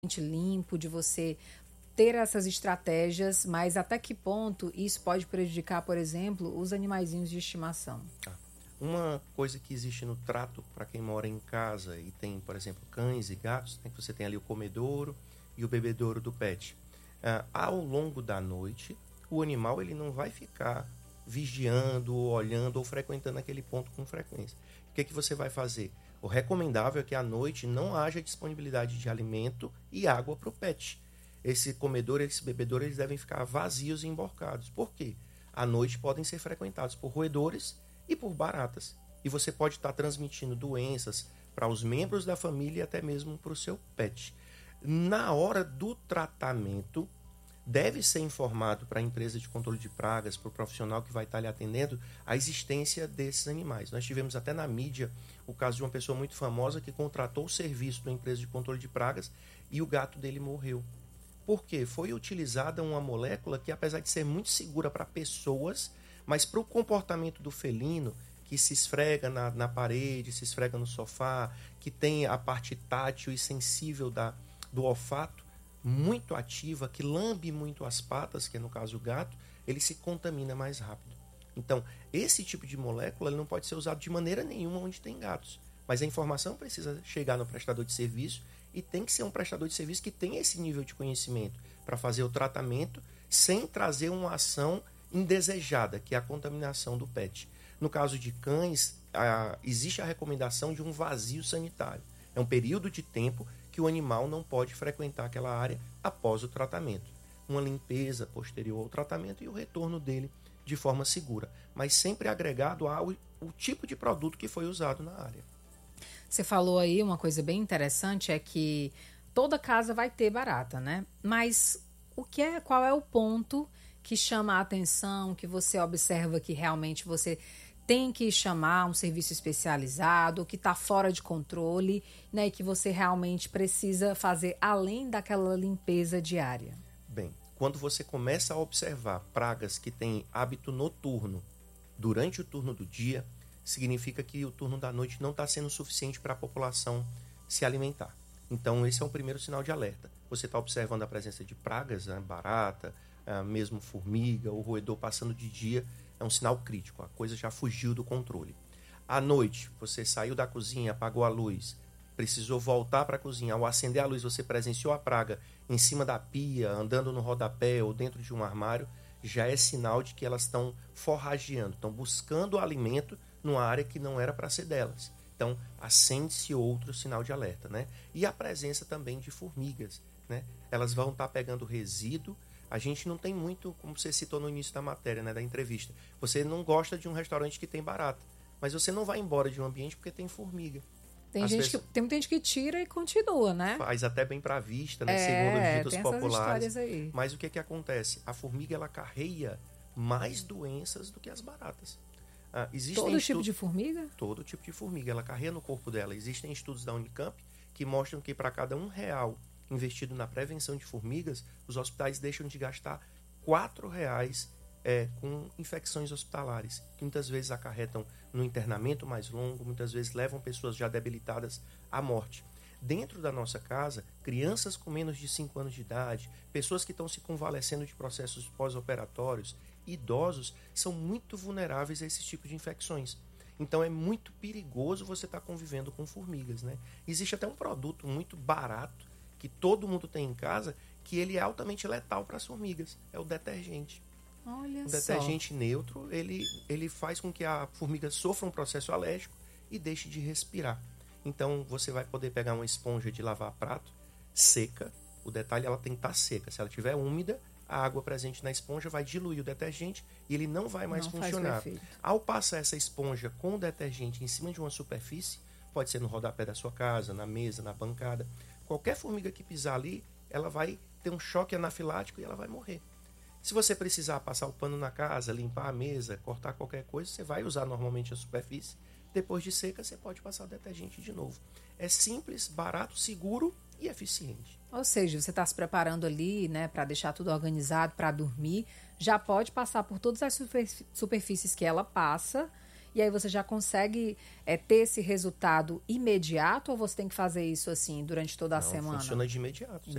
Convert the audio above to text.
limpo, de você ter essas estratégias, mas até que ponto isso pode prejudicar, por exemplo, os animaizinhos de estimação? Uma coisa que existe no trato para quem mora em casa e tem, por exemplo, cães e gatos, né, que você tem ali o comedouro e o bebedouro do pet. Ao longo da noite, o animal ele não vai ficar vigiando, olhando ou frequentando aquele ponto com frequência. O que você vai fazer? O recomendável é que à noite não haja disponibilidade de alimento e água para o pet. Esse comedouro, esse bebedouro, eles devem ficar vazios e emborcados. Por quê? À noite podem ser frequentados por roedores e por baratas. E você pode estar transmitindo doenças para os membros da família e até mesmo para o seu pet. Na hora do tratamento, deve ser informado para a empresa de controle de pragas, para o profissional que vai estar lhe atendendo, a existência desses animais. Nós tivemos até na mídia o caso de uma pessoa muito famosa que contratou o serviço da empresa de controle de pragas e o gato dele morreu. Por quê? Foi utilizada uma molécula que, apesar de ser muito segura para pessoas, mas para o comportamento do felino, que se esfrega na parede, se esfrega no sofá, que tem a parte tátil e sensível do olfato muito ativa, que lambe muito as patas, que é no caso o gato, ele se contamina mais rápido. Então, esse tipo de molécula ele não pode ser usado de maneira nenhuma onde tem gatos. Mas a informação precisa chegar no prestador de serviço e tem que ser um prestador de serviço que tenha esse nível de conhecimento para fazer o tratamento sem trazer uma ação indesejada, que é a contaminação do pet. No caso de cães, existe a recomendação de um vazio sanitário. É um período de tempo que o animal não pode frequentar aquela área após o tratamento. Uma limpeza posterior ao tratamento e o retorno dele de forma segura, mas sempre agregado ao tipo de produto que foi usado na área. Você falou aí uma coisa bem interessante, é que toda casa vai ter barata, né? Mas qual é o ponto que chama a atenção, que você observa que realmente você tem que chamar um serviço especializado, que está fora de controle, né? E que você realmente precisa fazer além daquela limpeza diária? Bem, quando você começa a observar pragas que têm hábito noturno durante o turno do dia, significa que o turno da noite não está sendo suficiente para a população se alimentar. Então, esse é o primeiro sinal de alerta. Você está observando a presença de pragas, né, barata, mesmo formiga, ou roedor passando de dia, é um sinal crítico. A coisa já fugiu do controle. À noite, você saiu da cozinha, apagou a luz, precisou voltar para a cozinha. Ao acender a luz, você presenciou a praga em cima da pia, andando no rodapé ou dentro de um armário, já é sinal de que elas estão forrageando, estão buscando alimento numa área que não era para ser delas. Então, acende-se outro sinal de alerta, né? E a presença também de formigas, né? Elas vão estar pegando resíduo. A gente não tem muito, como você citou no início da matéria, né, da entrevista. Você não gosta de um restaurante que tem barata, mas você não vai embora de um ambiente porque tem formiga. Tem muita gente que tira e continua, né? Faz até bem para a vista, né? Segundo os ditos tem populares. Essas aí. Mas o que acontece? A formiga ela carrega mais doenças do que as baratas. Todo tipo de formiga? Todo tipo de formiga. Ela carrega no corpo dela. Existem estudos da Unicamp que mostram que para cada R$1 investido na prevenção de formigas, os hospitais deixam de gastar R$4 com infecções hospitalares, que muitas vezes acarretam no internamento mais longo, muitas vezes levam pessoas já debilitadas à morte. Dentro da nossa casa, crianças com menos de 5 anos de idade, pessoas que estão se convalescendo de processos pós-operatórios, idosos, são muito vulneráveis a esse tipo de infecções. Então é muito perigoso você estar convivendo com formigas, né? Existe até um produto muito barato que todo mundo tem em casa, que ele é altamente letal para as formigas. É o detergente. Olha o só. detergente neutro, ele faz com que a formiga sofra um processo alérgico e deixe de respirar. Então, você vai poder pegar uma esponja de lavar prato seca. O detalhe, ela tem que estar seca. Se ela estiver úmida, a água presente na esponja vai diluir o detergente e ele não vai mais funcionar. Ao passar essa esponja com o detergente em cima de uma superfície, pode ser no rodapé da sua casa, na mesa, na bancada, qualquer formiga que pisar ali, ela vai ter um choque anafilático e ela vai morrer. Se você precisar passar o pano na casa, limpar a mesa, cortar qualquer coisa, você vai usar normalmente a superfície. Depois de seca, você pode passar o detergente de novo. É simples, barato, seguro e eficiente. Ou seja, você está se preparando ali, né, para deixar tudo organizado, para dormir, já pode passar por todas as superfícies que ela passa, e aí você já consegue ter esse resultado imediato, ou você tem que fazer isso assim durante toda a semana? Funciona de imediato. Você